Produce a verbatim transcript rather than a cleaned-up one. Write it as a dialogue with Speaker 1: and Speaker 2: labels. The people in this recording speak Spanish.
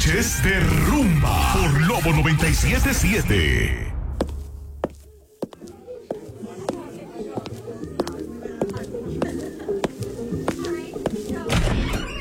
Speaker 1: noches de rumba por Lobo noventa y siete siete.